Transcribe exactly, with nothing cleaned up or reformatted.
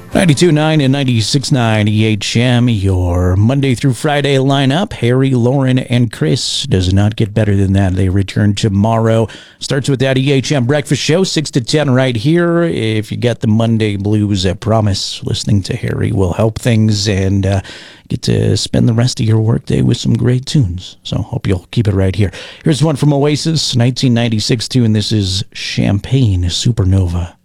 ninety-two point nine and ninety-six point nine E H M, your Monday through Friday lineup. Harry, Lauren, and Chris does not get better than that. They return tomorrow. Starts with that E H M breakfast show, six to ten right here. If you got the Monday blues, I promise listening to Harry will help things and uh, get to spend the rest of your workday with some great tunes. So hope you'll keep it right here. Here's one from Oasis, nineteen ninety-six tune. This is Champagne Supernova.